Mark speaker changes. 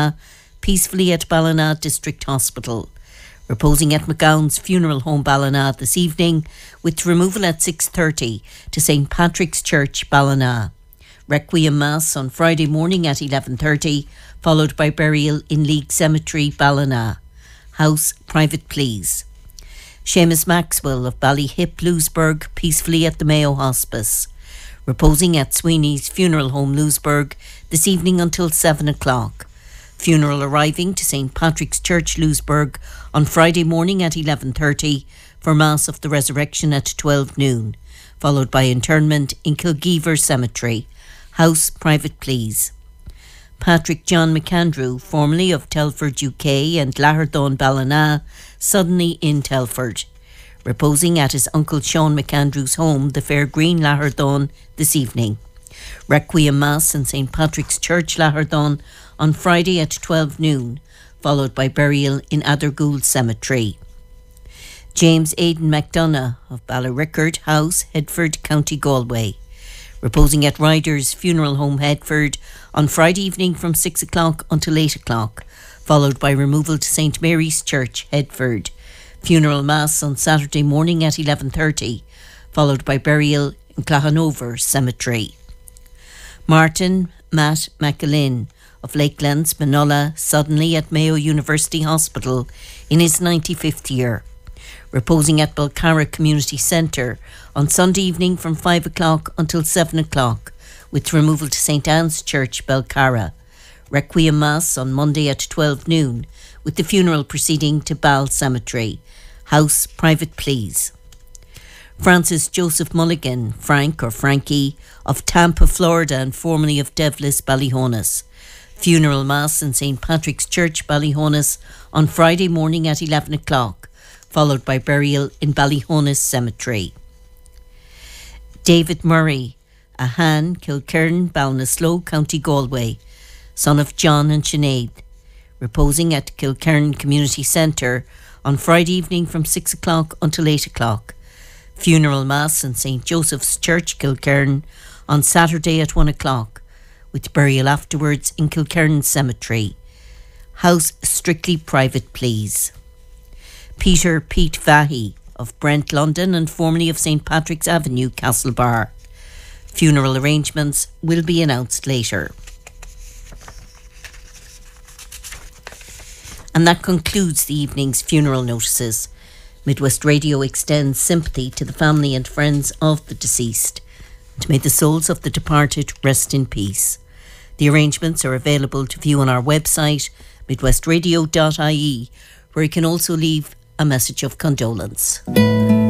Speaker 1: Ballina, peacefully at Ballina District Hospital. Reposing at McGowan's Funeral Home Ballina this evening, with removal at 6:30 to St Patrick's Church, Ballina. Requiem Mass on Friday morning at 11:30, followed by burial in League Cemetery, Ballina. House private please. Seamus Maxwell of Ballyhip, Louisburg, peacefully at the Mayo Hospice. Reposing at Sweeney's Funeral Home, Louisburg, this evening until 7 o'clock. Funeral arriving to St Patrick's Church, Louisburg, on Friday morning at 11:30 for Mass of the Resurrection at 12 noon, followed by interment in Kilgeever Cemetery. House private please. Patrick John McAndrew, formerly of Telford UK and Lahardon Ballina, suddenly in Telford. Reposing at his uncle Sean McAndrew's home, the Fair Green, Lahardon, this evening. Requiem Mass in St Patrick's Church, Lahardon, on Friday at 12 noon, followed by burial in Athergould Cemetery. James Aidan McDonough of Ballarickard House, Headford, County Galway. Reposing at Ryder's Funeral Home, Headford, on Friday evening from 6 o'clock until 8 o'clock, followed by removal to St Mary's Church, Headford. Funeral Mass on Saturday morning at 11:30, followed by burial in Claghanover Cemetery. Martin Matt McAlin of Lakelands, Manola, suddenly at Mayo University Hospital in his 95th year. Reposing at Belcarra Community Centre on Sunday evening from 5 o'clock until 7 o'clock, with removal to St Anne's Church, Belcarra. Requiem Mass on Monday at 12 noon, with the funeral proceeding to Ball Cemetery. House private please. Francis Joseph Mulligan, Frank or Frankie, of Tampa, Florida, and formerly of Devlis, Ballyhonus. Funeral Mass in St Patrick's Church, Ballyhonus, on Friday morning at 11 o'clock, followed by burial in Ballyhonus Cemetery. David Murray, a Han, Kilkern, Ballinasloe, County Galway, son of John and Sinead, reposing at Kilkern Community Centre on Friday evening from 6 o'clock until 8 o'clock. Funeral Mass in St Joseph's Church, Kilkern, on Saturday at 1 o'clock, with burial afterwards in Kilkern Cemetery. House strictly private please. Peter Pete Vahey of Brent, London, and formerly of St Patrick's Avenue, Castlebar. Funeral arrangements will be announced later. And that concludes the evening's funeral notices. Midwest Radio extends sympathy to the family and friends of the deceased, and may the souls of the departed rest in peace. The arrangements are available to view on our website, midwestradio.ie, where you can also leave a message of condolence.